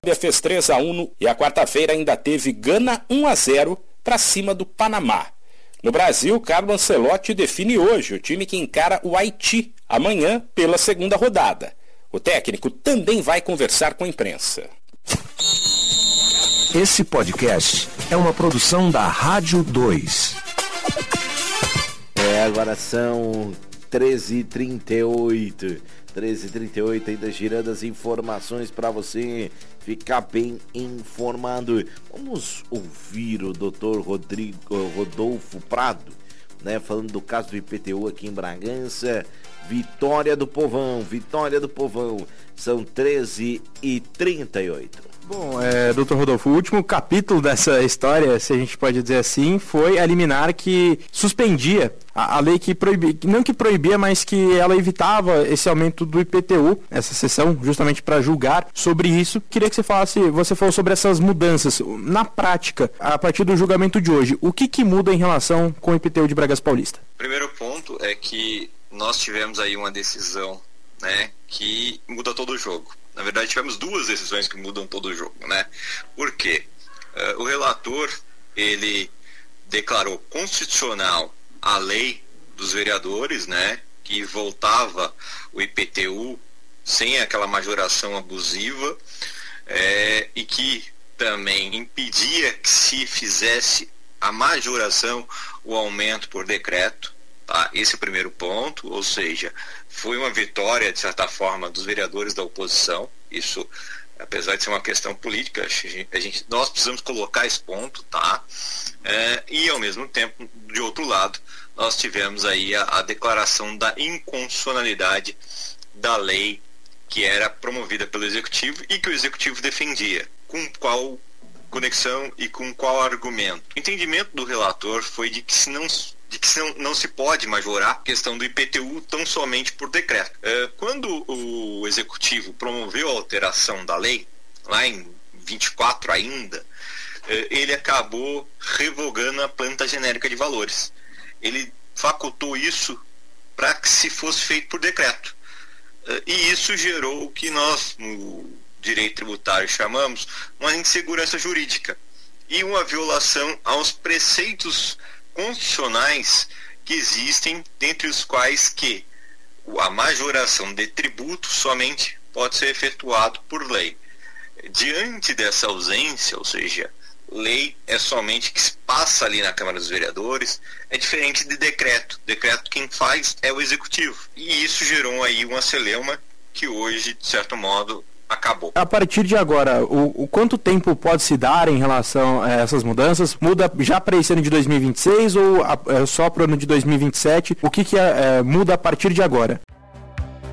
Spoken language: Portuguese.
Fez 3-1 e a quarta-feira ainda teve Gana 1-0 para cima do Panamá. No Brasil, Carlo Ancelotti define hoje o time que encara o Haiti amanhã pela segunda rodada. O técnico também vai conversar com a imprensa. Esse podcast é uma produção da Rádio 2. Agora são 13h38. 13h38, ainda girando as informações para você ficar bem informado. Vamos ouvir o Dr. Rodolfo Prado, né, falando do caso do IPTU aqui em Bragança. Vitória do Povão. São 13h38. Bom, Dr. Rodolfo, o último capítulo dessa história, se a gente pode dizer assim, foi a liminar que suspendia a lei que proibia, não que proibia, mas que ela evitava esse aumento do IPTU, essa sessão, justamente para julgar sobre isso. Queria que você falou sobre essas mudanças. Na prática, a partir do julgamento de hoje, o que muda em relação com o IPTU de Bragança Paulista? O primeiro ponto é que nós tivemos aí uma decisão, né, que muda todo o jogo. Na verdade, tivemos duas decisões que mudam todo o jogo, né? Por quê? O relator, ele declarou constitucional a lei dos vereadores, né? Que voltava o IPTU sem aquela majoração abusiva, e que também impedia que se fizesse a majoração, o aumento por decreto. Tá? Esse é o primeiro ponto, ou seja, foi uma vitória, de certa forma, dos vereadores da oposição. Isso, apesar de ser uma questão política, nós precisamos colocar esse ponto, tá? E, ao mesmo tempo, de outro lado, nós tivemos aí a declaração da inconstitucionalidade da lei que era promovida pelo Executivo e que o Executivo defendia. Com qual conexão e com qual argumento? O entendimento do relator foi de que não se pode majorar a questão do IPTU tão somente por decreto. Quando o Executivo promoveu a alteração da lei, lá em 24 ainda, ele acabou revogando a planta genérica de valores. Ele facultou isso para que se fosse feito por decreto. E isso gerou o que nós, no direito tributário, chamamos uma insegurança jurídica e uma violação aos preceitos constitucionais que existem, dentre os quais que a majoração de tributo somente pode ser efetuado por lei. Diante dessa ausência, ou seja, lei é somente que se passa ali na Câmara dos Vereadores, é diferente de decreto. Decreto quem faz é o Executivo. E isso gerou aí uma celeuma que hoje, de certo modo, acabou. A partir de agora, o quanto tempo pode se dar em relação a essas mudanças? Muda já para esse ano de 2026 ou só para o ano de 2027? O que muda a partir de agora?